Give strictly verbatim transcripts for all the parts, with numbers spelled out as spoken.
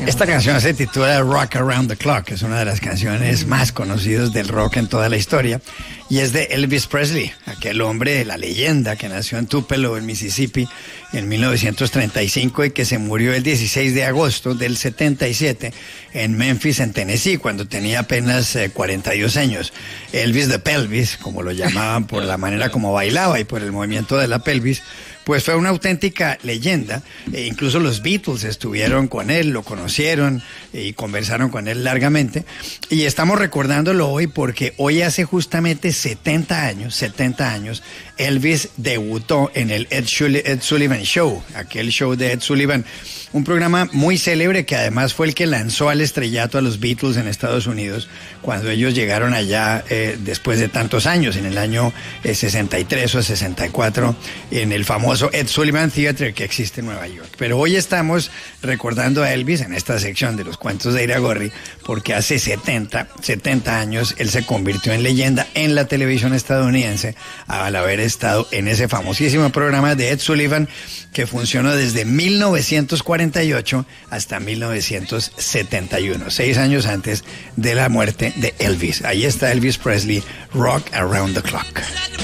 Esta canción se titula Rock Around the Clock, es una de las canciones más conocidas del rock en toda la historia, y es de Elvis Presley, aquel hombre, la leyenda que nació en Tupelo, en Mississippi, en mil novecientos treinta y cinco y que se murió el dieciséis de agosto del setenta y siete en Memphis, en Tennessee, cuando tenía apenas eh, cuarenta y dos años. Elvis the Pelvis, como lo llamaban por la manera como bailaba y por el movimiento de la pelvis, pues fue una auténtica leyenda. E incluso los Beatles estuvieron con él, lo conocieron y conversaron con él largamente. Y estamos recordándolo hoy porque hoy hace justamente setenta años, setenta años, Elvis debutó en el Ed, Shul- Ed Sullivan Show, aquel show de Ed Sullivan, un programa muy célebre que además fue el que lanzó al estrellato a los Beatles en Estados Unidos cuando ellos llegaron allá eh, después de tantos años, en el año eh, sesenta y tres o sesenta y cuatro, en el famoso Ed Sullivan Theater que existe en Nueva York. Pero hoy estamos recordando a Elvis en esta sección de los cuentos de Iragorri porque hace setenta, setenta años él se convirtió en leyenda en la televisión estadounidense al haber estado en ese famosísimo programa de Ed Sullivan que funcionó desde mil novecientos cuarenta y ocho hasta mil novecientos setenta y uno, seis años antes de la muerte de Elvis. Ahí está Elvis Presley, Rock Around the Clock.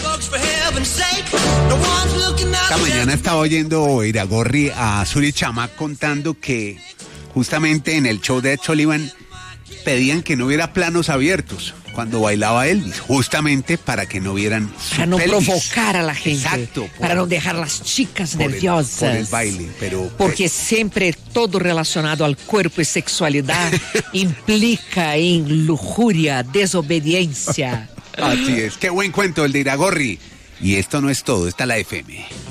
Esta mañana estaba oyendo Iragorri a Suri Chama contando que justamente en el show de Ed Sullivan pedían que no hubiera planos abiertos cuando bailaba Elvis, justamente para que no vieran su Para no pelvis. provocar a la gente. Exacto. Por, para no dejar las chicas por nerviosas. El, por el baile, pero... Porque siempre todo relacionado al cuerpo y sexualidad implica en lujuria, desobediencia. Así es, qué buen cuento el de Iragorri. Y esto no es todo, está la F M.